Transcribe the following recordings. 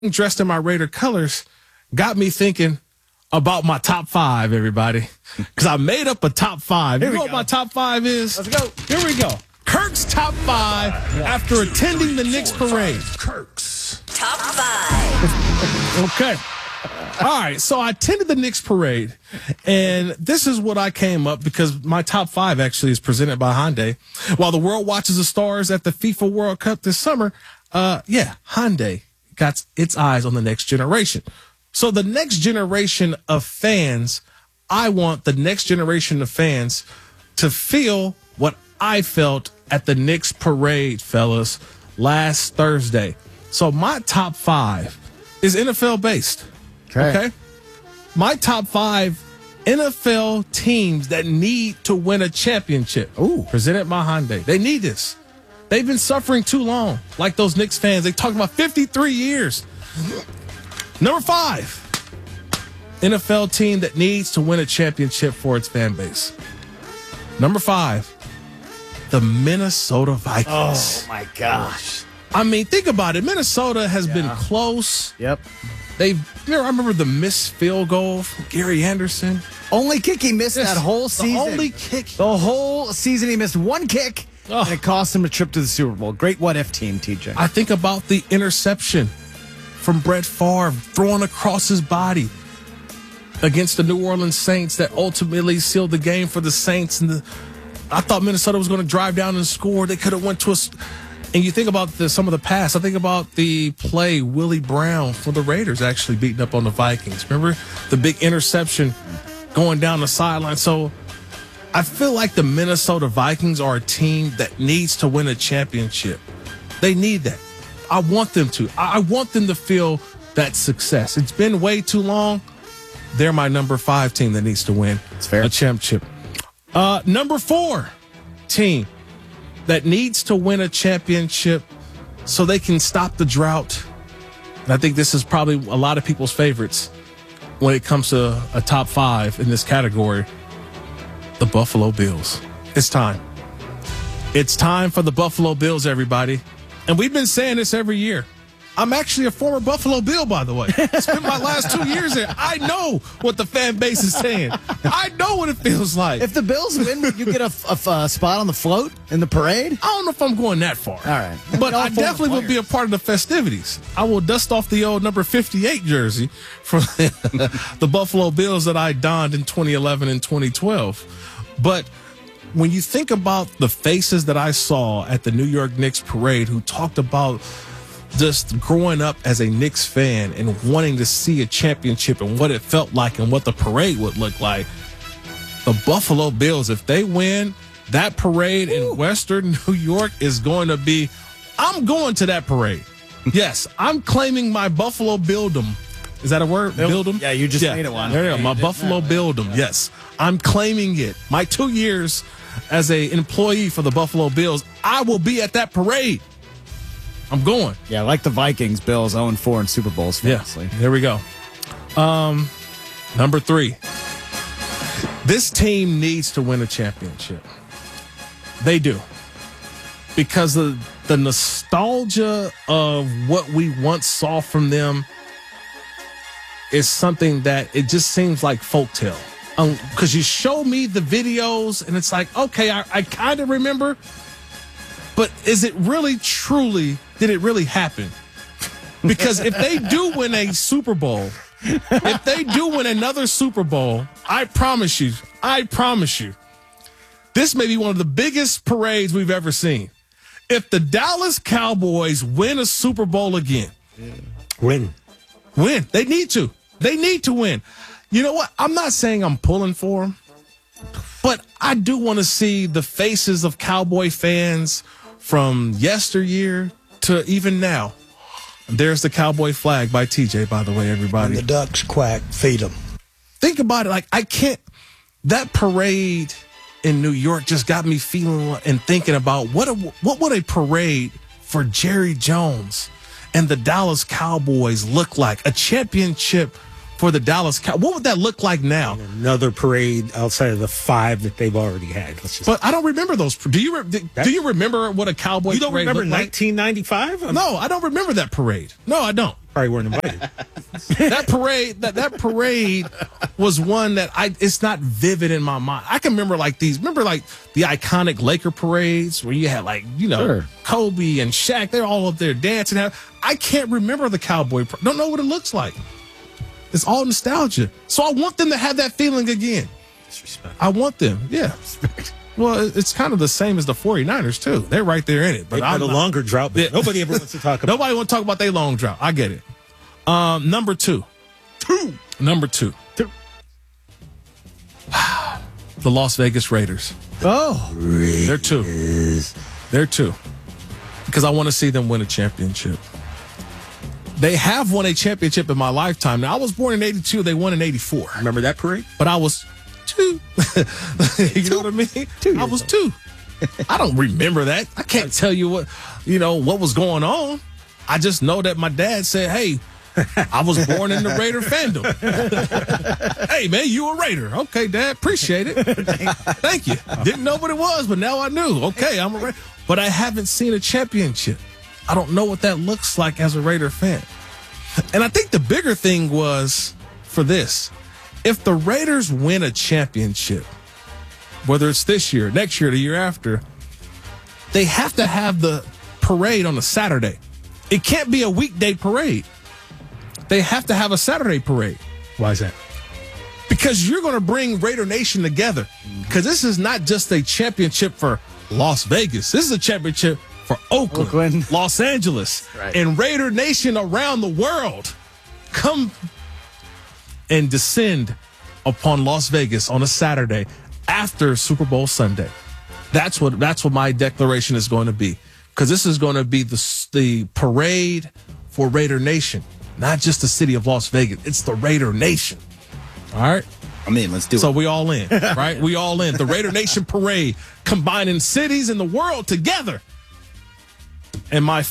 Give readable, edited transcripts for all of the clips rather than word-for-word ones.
dressed in my Raider colors got me thinking about my top five, everybody. Because I made up a top five. You know what my top five is? Let's go. Here we go. Kirk's top five after attending the Knicks parade. Kirk's Top five. Okay. All right. So I attended the Knicks parade, and this is what I came up because my top five actually is presented by Hyundai. While the world watches the stars at the FIFA World Cup this summer, Hyundai got its eyes on the next generation. So the next generation of fans, I want the next generation of fans to feel what I felt at the Knicks parade, fellas, last Thursday. So my top five is NFL based. Okay. My top five NFL teams that need to win a championship. Ooh. Presented by Hyundai. They need this. They've been suffering too long. Like those Knicks fans. They talk about 53 years. Number five. NFL team that needs to win a championship for its fan base. Number five. The Minnesota Vikings. Oh, my gosh. I mean, think about it. Minnesota has been close. Yep. I remember the missed field goal from Gary Anderson. Only kick he missed that whole season. The only kick. The whole season he missed one kick, and it cost him a trip to the Super Bowl. Great what-if team, TJ. I think about the interception from Brett Favre throwing across his body against the New Orleans Saints that ultimately sealed the game for the Saints. And I thought Minnesota was going to drive down and score. They could have went to And you think about some of the past. I think about the play Willie Brown for the Raiders actually beating up on the Vikings. Remember the big interception going down the sideline? So I feel like the Minnesota Vikings are a team that needs to win a championship. They need that. I want them to. I want them to feel that success. It's been way too long. They're my number five team that needs to win a championship. Number four team that needs to win a championship so they can stop the drought. And I think this is probably a lot of people's favorites when it comes to a top five in this category. The Buffalo Bills. It's time. It's time for the Buffalo Bills, everybody. And we've been saying this every year. I'm actually a former Buffalo Bill, by the way. I spent my last 2 years there. I know what the fan base is saying. I know what it feels like. If the Bills win, would you get a spot on the float in the parade? I don't know if I'm going that far. All right. But I definitely will be a part of the festivities. I will dust off the old number 58 jersey from the Buffalo Bills that I donned in 2011 and 2012. But when you think about the faces that I saw at the New York Knicks parade who talked about just growing up as a Knicks fan and wanting to see a championship and what it felt like and what the parade would look like, the Buffalo Bills, if they win, that parade in Western New York is going to be, I'm going to that parade. Yes, I'm claiming my Buffalo Bildom. Is that a word? Bildom? Yeah, you just made it one. There you go. My Buffalo Bildom. Yes, I'm claiming it. My 2 years as an employee for the Buffalo Bills, I will be at that parade. I'm going. Yeah, like the Vikings, Bills 0-4 in Super Bowls. Famously. Yeah, there we go. Number three. This team needs to win a championship. They do. Because of the nostalgia of what we once saw from them is something that it just seems like folktale. Because you show me the videos and it's like, okay, I kind of remember. But is it really, truly, did it really happen? Because if they do win a Super Bowl, if they do win another Super Bowl, I promise you, this may be one of the biggest parades we've ever seen. If the Dallas Cowboys win a Super Bowl again, win. They need to. They need to win. You know what? I'm not saying I'm pulling for them, but I do want to see the faces of Cowboy fans from yesteryear to even now. There's the Cowboy flag by TJ, by the way, everybody. When the ducks quack, feed them. Think about it. Like, I can't. That parade in New York just got me feeling and thinking about what would a parade for Jerry Jones and the Dallas Cowboys look like? A championship for the Dallas Cowboys. What would that look like now? Another parade outside of the five that they've already had. But I don't remember those. Do you remember what a Cowboy parade looked like? You don't remember 1995? No, I don't remember that parade. No, I don't. Probably weren't invited. That parade was one that it's not vivid in my mind. I can remember like the iconic Laker parades where you had Sure. Kobe and Shaq. They're all up there dancing. I can't remember the Cowboy. Don't know what it looks like. It's all nostalgia. So I want them to have that feeling again. Disrespect. I want them. Yeah. Well, it's kind of the same as the 49ers too. They're right there in it. But They've had a longer drought, but nobody ever wants to talk about. Nobody want to talk about their long drought. I get it. Number two. Number two. The Las Vegas Raiders. Oh, They're two. They're two. Because I want to see them win a championship. They have won a championship in my lifetime. Now, I was born in 82. They won in 84. Remember that parade? But I was 2. You know what I mean? I was 2. I don't remember that. I can't tell you what was going on. I just know that my dad said, hey, I was born in the Raider fandom. Hey, man, you a Raider. Okay, Dad, appreciate it. Thank you. Didn't know what it was, but now I knew. Okay, I'm a Raider. But I haven't seen a championship. I don't know what that looks like as a Raider fan. And I think the bigger thing was for this. If the Raiders win a championship, whether it's this year, next year, the year after, they have to have the parade on a Saturday. It can't be a weekday parade. They have to have a Saturday parade. Why is that? Because you're going to bring Raider Nation together. Because this is not just a championship for Las Vegas. This is a championship for Oakland. Los Angeles, right. And Raider Nation around the world come and descend upon Las Vegas on a Saturday after Super Bowl Sunday. That's what my declaration is going to be. Because this is going to be the parade for Raider Nation. Not just the city of Las Vegas. It's the Raider Nation. All right? let's do it. So we all in, right? We all in. The Raider Nation parade, combining cities in the world together. And my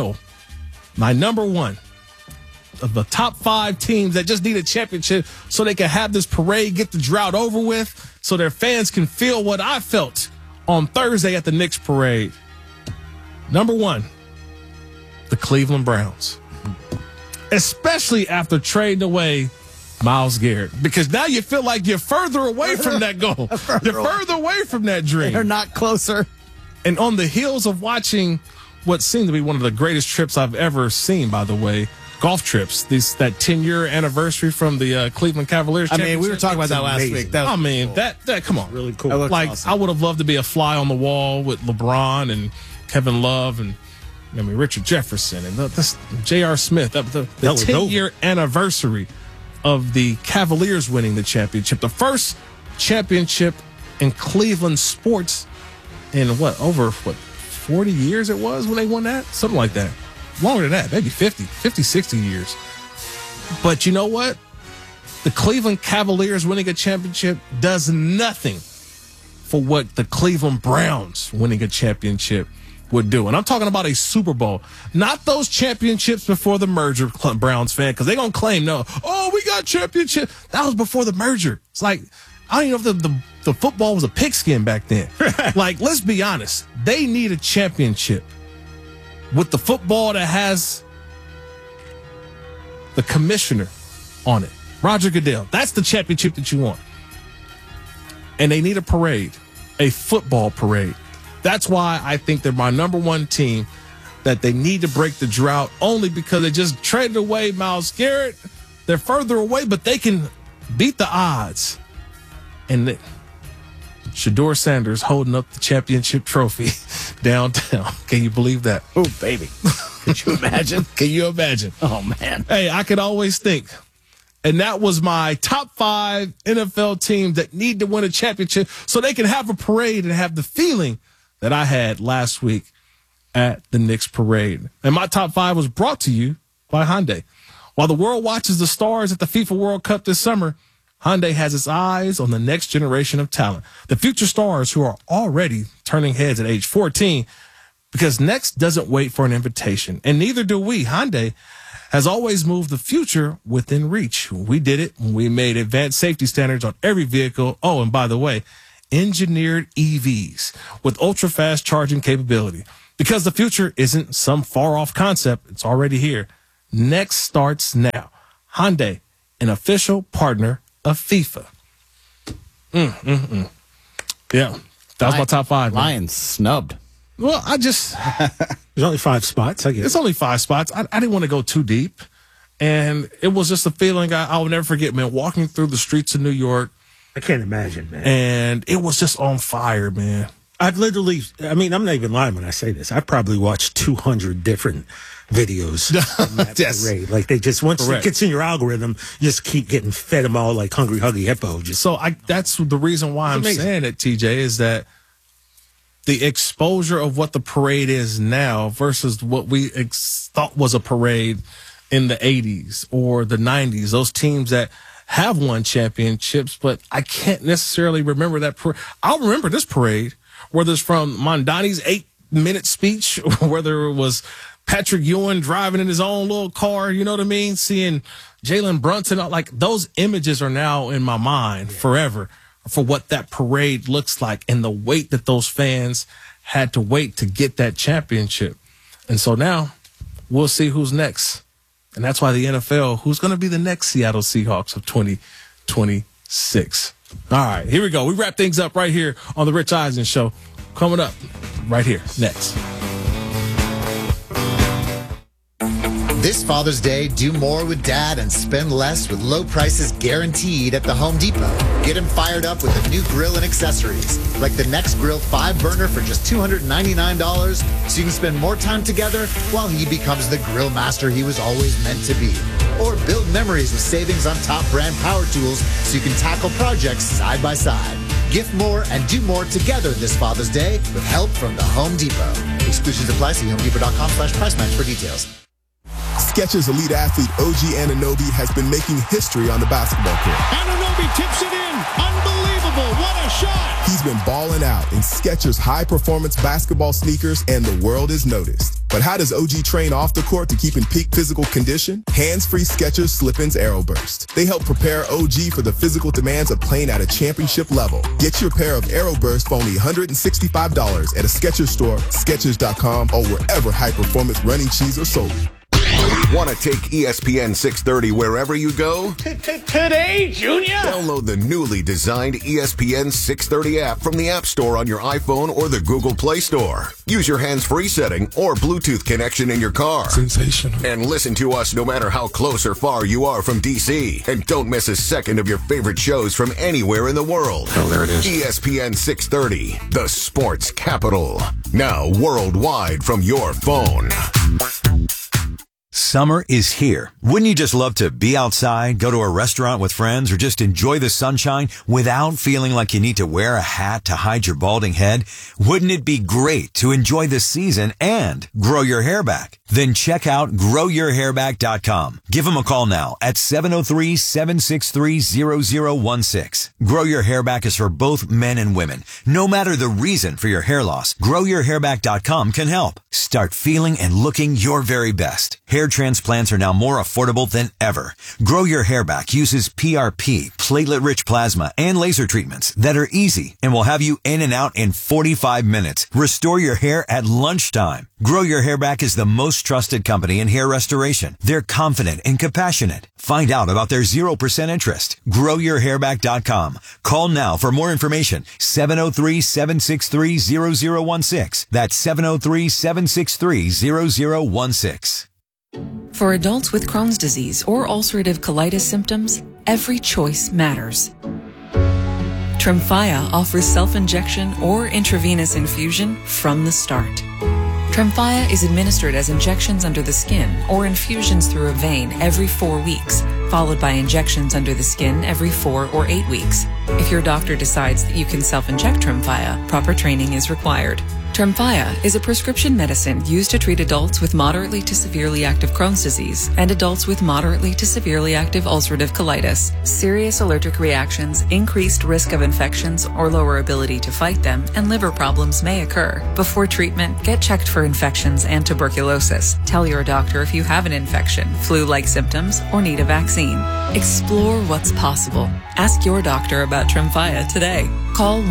number one of the top 5 teams that just need a championship so they can have this parade, get the drought over with, so their fans can feel what I felt on Thursday at the Knicks parade. Number 1, the Cleveland Browns. Especially after trading away Myles Garrett. Because now you feel like you're further away from that goal. You're further away from that dream. They're not closer. And on the heels of watching what seemed to be one of the greatest trips I've ever seen, by the way, golf trips, that 10-year anniversary from the Cleveland Cavaliers championship. We were talking about that last week. That come on. Really cool. Like, awesome. I would have loved to be a fly on the wall with LeBron and Kevin Love and Richard Jefferson and J.R. Smith. The 10-year anniversary of the Cavaliers winning the championship. The first championship in Cleveland sports in over 40 years it was when they won that? Something like that. Longer than that, maybe 50, 60 years. But you know what? The Cleveland Cavaliers winning a championship does nothing for what the Cleveland Browns winning a championship would do. And I'm talking about a Super Bowl, not those championships before the merger, Browns fan, because they're going to claim, we got championship. That was before the merger. It's like, I don't even know if the football was a pigskin back then. Like, let's be honest. They need a championship with the football that has the commissioner on it, Roger Goodell. That's the championship that you want. And they need a parade, a football parade. That's why I think they're my number 1 team, that they need to break the drought, only because they just traded away Myles Garrett. They're further away, but they can beat the odds. And Shedeur Sanders holding up the championship trophy downtown. Can you believe that? Oh, baby. Could you imagine? Can you imagine? Oh, man. Hey, I could always think. And that was my top 5 NFL teams that need to win a championship so they can have a parade and have the feeling that I had last week at the Knicks parade. And my top 5 was brought to you by Hyundai. While the world watches the stars at the FIFA World Cup this summer, Hyundai has its eyes on the next generation of talent, the future stars who are already turning heads at age 14, because next doesn't wait for an invitation, and neither do we. Hyundai has always moved the future within reach. We did it when we made advanced safety standards on every vehicle. Oh, and by the way, engineered EVs with ultra-fast charging capability, because the future isn't some far-off concept. It's already here. Next starts now. Hyundai, an official partner of FIFA. Yeah, that was my top 5. Man. Lions snubbed. Well, There's only 5 spots, I guess. It's only 5 spots. I didn't want to go too deep. And it was just a feeling I'll never forget, man, walking through the streets of New York. I can't imagine, man. And it was just on fire, man. I'm not even lying when I say this. I've probably watched 200 different videos from that Yes. parade. Like, they just, once Correct. it gets in your algorithm, you just keep getting fed them all like Hungry Huggy Hippo. So that's the reason why I'm amazing. saying it, TJ, is that the exposure of what the parade is now versus what we thought was a parade in the 80s or the 90s, those teams that have won championships, but I can't necessarily remember that parade. I'll remember this parade, whether it's from Mondani's 8-minute speech, whether it was Patrick Ewing driving in his own little car, you know what I mean? Seeing Jalen Brunson, like those images are now in my mind forever for what that parade looks like and the weight that those fans had to wait to get that championship. And so now we'll see who's next. And that's why the NFL, who's going to be the next Seattle Seahawks of 2026. All right, here we go. We wrap things up right here on the Rich Eisen Show. Coming up right here next. This Father's Day, do more with Dad and spend less with low prices guaranteed at the Home Depot. Get him fired up with a new grill and accessories, like the Next Grill 5-burner for just $299, so you can spend more time together while he becomes the grill master he was always meant to be. Or build memories with savings on top brand power tools so you can tackle projects side by side. Gift more and do more together this Father's Day with help from the Home Depot. Exclusions apply. See HomeDepot.com/price match for details. Skechers elite athlete OG Anunoby has been making history on the basketball court. Anunoby tips it in. Unbelievable. What a shot. He's been balling out in Skechers high-performance basketball sneakers, and the world has noticed. But how does OG train off the court to keep in peak physical condition? Hands-free Skechers Slip-ins Aeroburst. They help prepare OG for the physical demands of playing at a championship level. Get your pair of Aeroburst for only $165 at a Skechers store, Skechers.com, or wherever high-performance running shoes are sold. Want to take ESPN 630 wherever you go? Today, Junior? Download the newly designed ESPN 630 app from the App Store on your iPhone or the Google Play Store. Use your hands-free setting or Bluetooth connection in your car. Sensational. And listen to us no matter how close or far you are from DC. And don't miss a second of your favorite shows from anywhere in the world. Oh, there it is. ESPN 630, the sports capital. Now worldwide from your phone. Summer is here. Wouldn't you just love to be outside, go to a restaurant with friends, or just enjoy the sunshine without feeling like you need to wear a hat to hide your balding head? Wouldn't it be great to enjoy the season and grow your hair back? Then check out growyourhairback.com. Give them a call now at 703-763-0016. Grow Your Hair Back is for both men and women. No matter the reason for your hair loss, growyourhairback.com can help. Start feeling and looking your very best. Hair transplants are now more affordable than ever. Grow Your Hair Back uses PRP, platelet-rich plasma, and laser treatments that are easy and will have you in and out in 45 minutes. Restore your hair at lunchtime. Grow Your Hair Back is the most trusted company in hair restoration. They're confident and compassionate. Find out about their 0% interest. GrowYourHairback.com. Call now for more information. 703-763-0016. That's 703-763-0016. For adults with Crohn's disease or ulcerative colitis symptoms, every choice matters. Tremfya offers self-injection or intravenous infusion from the start. Tremfya is administered as injections under the skin or infusions through a vein every 4 weeks, followed by injections under the skin every 4 or 8 weeks. If your doctor decides that you can self-inject Tremfya, proper training is required. Tremfya is a prescription medicine used to treat adults with moderately to severely active Crohn's disease and adults with moderately to severely active ulcerative colitis. Serious allergic reactions, increased risk of infections or lower ability to fight them, and liver problems may occur. Before treatment, get checked for infections and tuberculosis. Tell your doctor if you have an infection, flu-like symptoms, or need a vaccine. Explore what's possible. Ask your doctor about Tremfya today. Call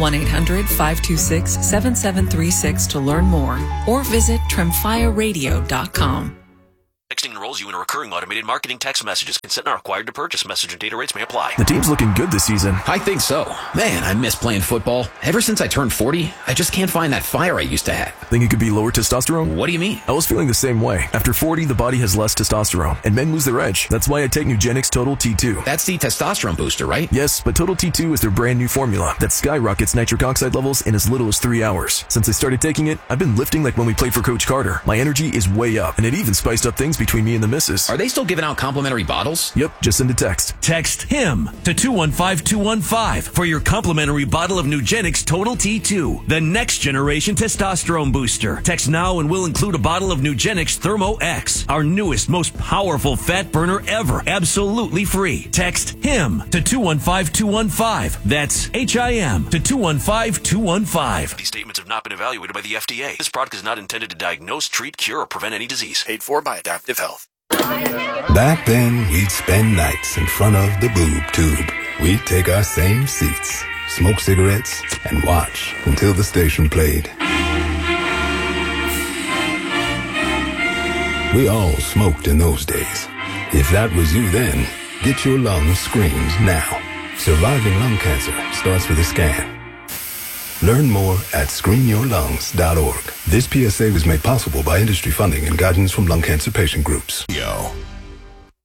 1-800-526-7736 to learn more or visit tremfyaradio.com. Texting enrolls you in a recurring automated marketing text messages. Consent not required to purchase. Message and data rates may apply. The team's looking good this season. I think so. Man, I miss playing football. Ever since I turned 40, I just can't find that fire I used to have. Think it could be lower testosterone? What do you mean? I was feeling the same way. After 40, the body has less testosterone, and men lose their edge. That's why I take Nugenix Total T2. That's the testosterone booster, right? Yes, but Total T2 is their brand new formula that skyrockets nitric oxide levels in as little as 3 hours. Since I started taking it, I've been lifting like when we played for Coach Carter. My energy is way up, and it even spiced up things between me and the missus. Are they still giving out complimentary bottles? Yep, just send a text. Text HIM to 215-215 for your complimentary bottle of Nugenix Total T2, the next generation testosterone booster. Text now and we'll include a bottle of Nugenix Thermo X, our newest, most powerful fat burner ever, absolutely free. Text HIM to 215-215. That's HIM to 215-215. These statements have not been evaluated by the FDA. This product is not intended to diagnose, treat, cure, or prevent any disease. Paid for by Adaptive Health. Back then, we'd spend nights in front of the boob tube. We'd take our same seats, smoke cigarettes, and watch until the station played. We all smoked in those days. If that was you then, get your lungs screened now. Surviving lung cancer starts with a scan. Learn more at screenyourlungs.org. This PSA was made possible by industry funding and guidance from lung cancer patient groups. Yo.